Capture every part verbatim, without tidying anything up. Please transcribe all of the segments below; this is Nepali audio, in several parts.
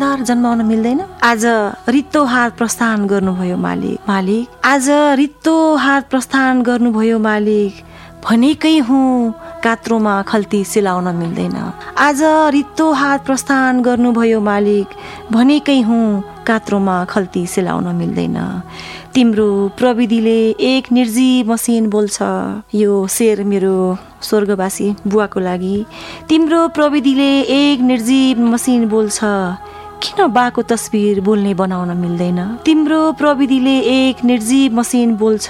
सुन्दर जन्माउन मिल्दैन? आज रित्तो हात प्रस्थान गर्नुभयो मालिक मालिक आज रित्तो हात प्रस्थान गर्नुभयो मालिक भनेकै हुँ कात्रोमा खल्ती सिलाउन मिल्दैन। आज रित्तो हात प्रस्थान गर्नुभयो मालिक भनेकै हुँ कात्रोमा खल्ती सिलाउन मिल्दैन। तिम्रो प्रविधिले एक निर्जीव मसिन बोल्छ। यो शेर मेरो स्वर्गवासी बुवाको लागि। तिम्रो प्रविधिले एक निर्जीव मसिन बोल्छ, किन बाको तस्बिर बोल्ने बनाउन मिल्दैन? तिम्रो प्रविधिले एक निर्जीव मसिन बोल्छ,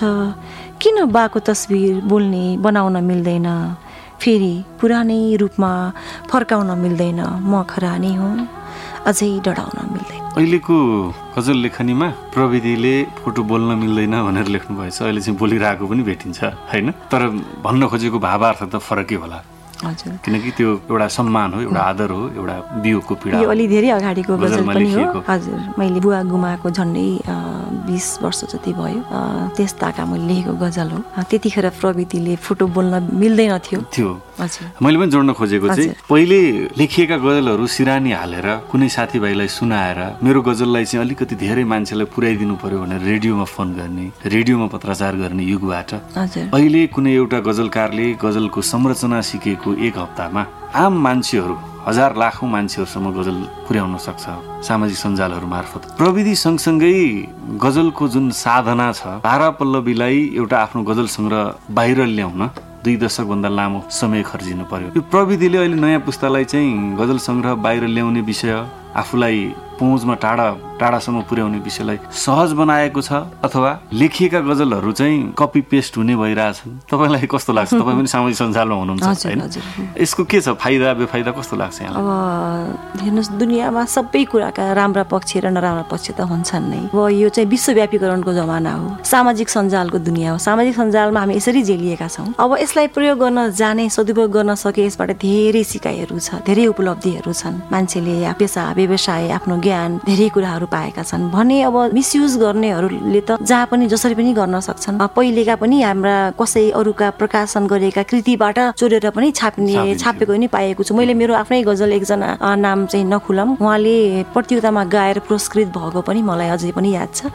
किन बाको तस्बिर बोल्ने बनाउन मिल्दैन? फेरि पुरानै रूपमा फर्काउन मिल्दैन। म खरानी हुँ, अझै डढाउन मिल्दैन। अहिलेको गजल लेखनीमा प्रविधिले फोटो बोल्न मिल्दैन भनेर लेख्नु भएछ। अहिले चाहिँ बोलिरहेको पनि भेटिन्छ होइन, तर भन्न खोजेको भावार्थ त फरकै होला। हजुर, किनकि त्यो एउटा सम्मान हो, एउटा आदर हो, एउटा बियोको पीडा। यो अलि धेरै अगाडिको गजल पनि हो। हजुर, मैले बुवा गुमाएको झन्डै बिस वर्ष जति भयो। त्यस ताका मैले लेखेको गजल हो। त्यतिखेर प्रविधिले फोटो बोल्न मिल्दैन थियो थियो हजुर। मैले पनि जोड्न खोजेको चाहिँ पहिले लेखिएका गजलहरू सिरानी हालेर कुनै साथीभाइलाई सुनाएर मेरो गजललाई चाहिँ अलिकति धेरै मान्छेलाई पुर्याइदिनु पर्यो भनेर रेडियोमा फोन गर्ने, रेडियोमा पत्रचार गर्ने युगबाट अहिले कुनै एउटा गजलकारले गजलको संरचना सिकेको एक हप्तामा आम मान्छेहरू हजार लाखौं मान्छेहरूसम्म गजल पुर्याउन सक्छ सामाजिक सञ्जालहरू मार्फत। प्रविधि सँगसँगै गजलको जुन साधना छ, धारा पल्लवीलाई एउटा आफ्नो गजल सङ्ग्रह बाहिर ल्याउन दुई दशक भन्दा लामो समय खर्चिनु पर्यो। यो प्रविधिले अहिले नयाँ पुस्तालाई चाहिँ गजल सङ्ग्रह बाहिर ल्याउने विषय, आफूलाई पहुँचमा टाढा टाढासम्म पुर्याउने विषयलाई सहज बनाएको छ, अथवा लेखिएका गजलहरू चाहिँ कपी पेस्ट हुने भइरहेछन्? तपाईँलाई कस्तो लाग्छ? तपाईँ पनि सामाजिक सञ्जालमा हुनुहुन्छ हैन? यसको के छ फाइदा बेफाइदा कस्तो लाग्छ यहाँलाई? अब हेर्नुहोस्, दुनियाँमा सबै कुराका राम्रा पक्ष र नराम्रा पक्ष त हुन्छन् नै। अब यो चाहिँ विश्वव्यापीकरणको जमाना हो, सामाजिक सञ्जालको दुनियाँ हो। सामाजिक सञ्जालमा हामी यसरी झेलिएका छौँ। अब यसलाई प्रयोग गर्न जाने, सदुपयोग गर्न सके यसबाट धेरै सिकाइहरू छ, धेरै उपलब्धिहरू छन्। मान्छेले पेसा व्यवसाय आफ्नो ज्ञान धेरै कुराहरू पाएका छन् भने अब मिसयुज गर्नेहरूले त जहाँ पनि जसरी पनि गर्न सक्छन्। पहिलेका पनि हाम्रा कसै अरूका प्रकाशन गरेका कृतिबाट चोरेर पनि छाप्ने छापेको पनि पाएको छु मैले। मेरो आफ्नै गजल एकजना नाम चाहिँ नखुलम, उहाँले प्रतियोगितामा गाएर पुरस्कृत भएको पनि मलाई अझै पनि याद छ।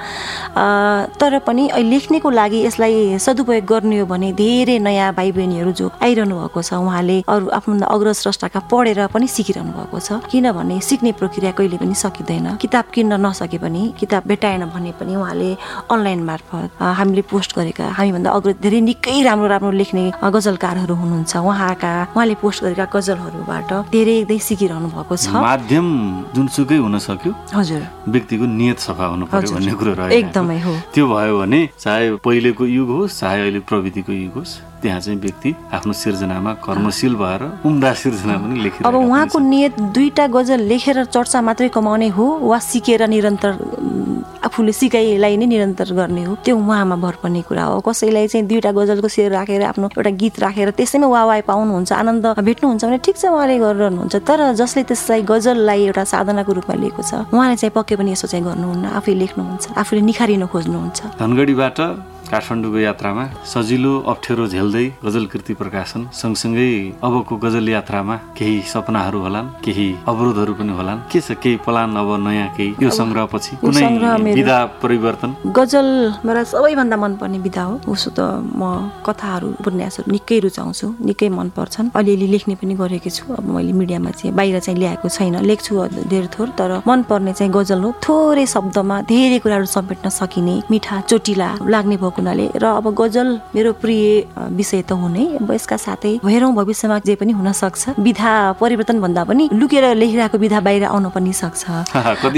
तर पनि लेख्नेको लागि यसलाई सदुपयोग गर्ने हो भने धेरै नयाँ भाइ बहिनीहरू जो आइरहनु भएको छ, उहाँले अरू आफ्नो अग्रज स्रष्टाका पढेर पनि सिकिरहनु भएको छ। किनभने सिक्ने प्रक्रिया कहिले पनि सकिँदैन। किताब किन्न नसके पनि, किताब भेटाएन भने पनि उहाँले अनलाइन मार्फत हामीले पोस्ट गरेका हामीभन्दा अग्रज धेरै निकै राम्रो राम्रो लेख्ने गजलकारहरू हुनुहुन्छ, उहाँका उहाँले पोस्ट गरेका गजलहरूबाट धेरै एकदमै सिकिरहनु भएको छ। माध्यम जुनसुकै हुन सक्यो, हजुर, व्यक्तिको नियत सफा हुनु पर्यो भन्ने कुरो रह्यो। एकदमै हो। त्यो भयो भने चाहे पहिलेको युग होस् चाहे अहिले प्रविधिको युग होस्, त्यहाँ चाहिँ व्यक्ति आफ्नो सिर्जनामा कर्मशील भएर उम्दा सिर्जना पनि लेखिरहेको। अब उहाँको नियत दुईटा गजल लेखेर चर्चा मात्रै कमाउने हो वा सिकेर निरन्तर आफूले सिकाइलाई नै निरन्तर गर्ने हो, त्यो उहाँमा भर पर्ने कुरा हो। कसैलाई चाहिँ दुईटा गजलको शेर राखेर आफ्नो एउटा गीत राखेर त्यसैमा वाह वाह पाउनुहुन्छ, आनन्द भेट्नुहुन्छ भने ठिक छ, उहाँले गरिरहनुहुन्छ। तर जसले त्यसलाई गजललाई एउटा साधनाको रूपमा लिएको छ, उहाँले चाहिँ पक्कै पनि यसो चाहिँ गर्नुहुन्न, आफै लेख्नुहुन्छ, आफूले निखारिन खोज्नुहुन्छ। धनगढीबाट काठमाडौँको यात्रामा सजिलो अप्ठ्यारो झेल्दै गजल कृति प्रकाशन सँगसँगै अबको गजल यात्रामा केही सपनाहरू होलान्, केही अवरोधहरू पनि होलान्। के छ केही प्लान अब नयाँ केही यो सङ्ग्रहपछि कुनै विधा परिवर्तन? गजल मलाई सबैभन्दा मनपर्ने विधा हो। उसो त म कथाहरू उपन्यासहरू निकै रुचाउँछु, निकै मन पर्छन्। अलिअलि लेख्ने पनि गरेको छु। अब मैले मिडियामा चाहिँ बाहिर चाहिँ ल्याएको छैन, लेख्छु धेरै थोर, तर मनपर्ने चाहिँ गजल हो। थोरै शब्दमा धेरै कुराहरू समेट्न सकिने, मिठा चोटिला लाग्ने भएको हुनाले र अब गजल मेरो प्रिय विषय त हुने। अब यसका साथै हेरौँ भविष्यमा जे पनि हुन सक्छ। विधा परिवर्तन भन्दा पनि लुकेर लेखिरहेको विधा बाहिर आउन पनि सक्छ।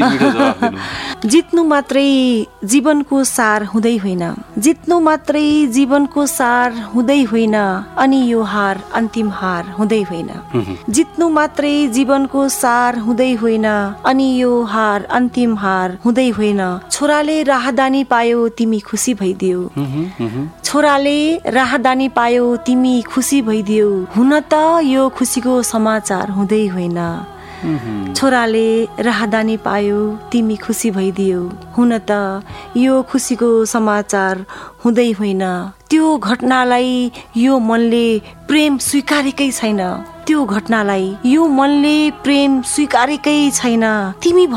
जित्नु मात्रै जीवनको सार हुँदै होइन, जित्नु मात्रै जीवनको सार हुँदै होइन, अनि यो हार अन्तिम हार हुँदै होइन। जित्नु मात्रै जीवनको सार हुँदै होइन, अनि यो हार अन्तिम हार हुँदै होइन। छोराले राहदानी पायो तिमी खुसी भइदियो, छोराले राहदानी पायो तिमी खुसी भइदियो। हुन त यो खुसीको समाचार हुँदै होइन, छोराले राहदानी पायो तिमी खुसी भइदियो। हुन त यो खुसीको समाचार हुँदै होइन। त्यो घटनालाई यो मनले प्रेम स्वीकारेकै छैन, त्यो घटनालाई यो मनले प्रेम स्वीकारेकै छैन। तिमी